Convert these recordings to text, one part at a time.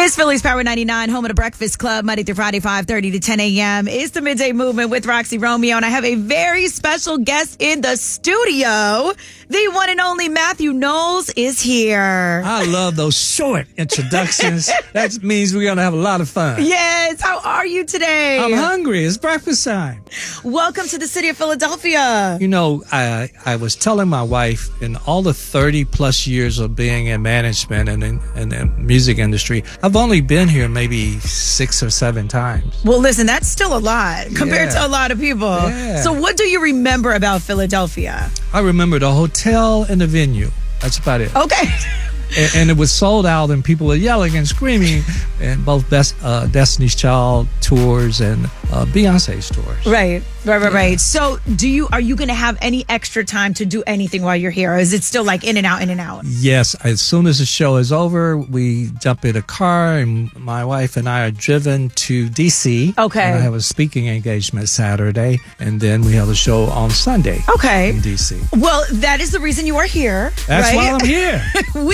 It's Philly's Power 99, home of the Breakfast Club, Monday through Friday, 5:30 to 10 a.m. It's the Midday Movement with Roxy Romeo, and I have a very special guest in the studio. The one and only Matthew Knowles is here. I love those short introductions. That means we're going to have a lot of fun. Yes. How are you today? I'm hungry. It's breakfast time. Welcome to the city of Philadelphia. You know, I was telling my wife, in all the 30 plus years of being in management and in the music industry, I've only been here maybe 6 or 7 times. Well, listen, that's still a lot compared to a lot of people. Yeah. So what do you remember about Philadelphia? I remember the hotel and the venue. That's about it. Okay. And it was sold out, and people were yelling and screaming, and both Destiny's Child tours and Beyonce's tours. Right. So, are you going to have any extra time to do anything while you're here, or is it still like in and out, in and out? Yes. As soon as the show is over, we jump in a car, and my wife and I are driven to D.C. Okay. And I have a speaking engagement Saturday, and then we have a show on Sunday. Okay. In D.C. Well, that is the reason you are here. That's right? why I'm here.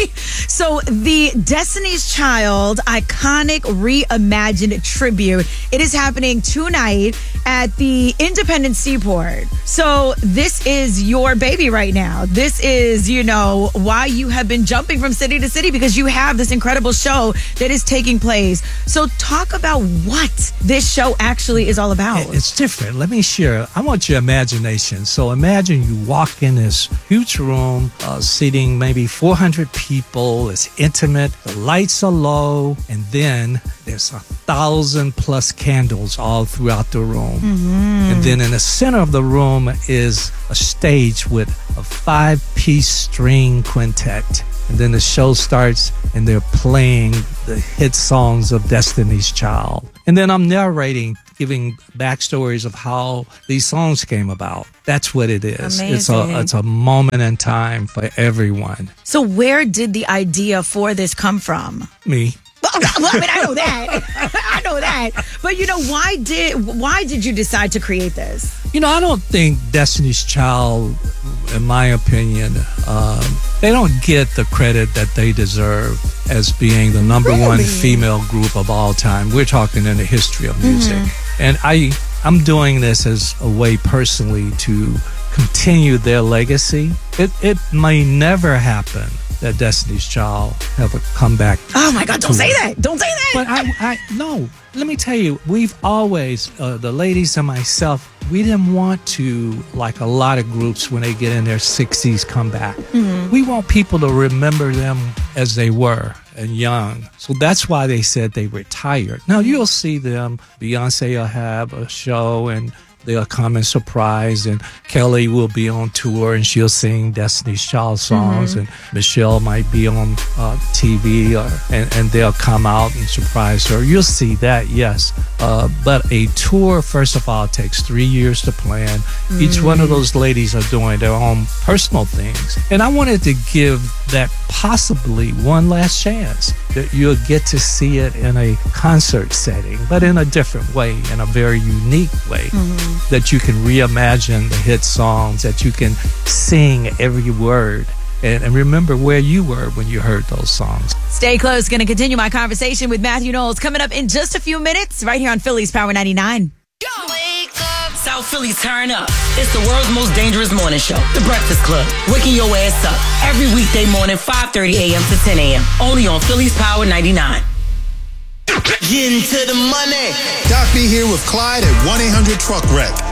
So the Destiny's Child iconic reimagined tribute, it is happening tonight at the Independent Seaport. So this is your baby right now. This is, why you have been jumping from city to city, because you have this incredible show that is taking place. So talk about what this show actually is all about. It's different. Let me share. I want your imagination. So imagine you walk in this huge room, seating maybe 400 people. It's intimate. The lights are low. And then there's 1,000 plus candles all throughout the room. Mm-hmm. And then in the center of the room is a stage with a 5-piece string quintet. And then the show starts, and they're playing the hit songs of Destiny's Child. And then I'm narrating, giving backstories of how these songs came about. That's what it is. Amazing. It's a moment in time for everyone. So where did the idea for this come from? Me. Well, I mean, I know that. But why did you decide to create this? I don't think Destiny's Child, in my opinion, they don't get the credit that they deserve as being the number one female group of all time. We're talking in the history of music. Mm-hmm. And I'm doing this as a way personally to continue their legacy. It may never happen that Destiny's Child have a comeback. Oh my God, don't say that. Don't say that. But no, let me tell you, we've always, the ladies and myself, we didn't want to, like a lot of groups when they get in their 60s, come back. Mm-hmm. We want people to remember them as they were and young. So that's why they said they retired. Now you'll see them, Beyonce will have a show, and they'll come and surprise, and Kelly will be on tour and she'll sing Destiny's Child songs, mm-hmm. and Michelle might be on TV, and they'll come out and surprise her. You'll see that, yes. But a tour, first of all, takes 3 years to plan. Mm-hmm. Each one of those ladies are doing their own personal things. And I wanted to give that possibly one last chance, that you'll get to see it in a concert setting, but in a different way, in a very unique way. Mm-hmm. That you can reimagine the hit songs, that you can sing every word, and remember where you were when you heard those songs. Stay close. Going to continue my conversation with Matthew Knowles coming up in just a few minutes right here on Philly's Power 99. Wake up, South Philly, turn up. It's the world's most dangerous morning show, The Breakfast Club. Waking your ass up every weekday morning, 5:30 a.m. to 10 a.m. Only on Philly's Power 99. Getting to the money. Doc B here with Clyde at 1-800-TRUCK-WRECK.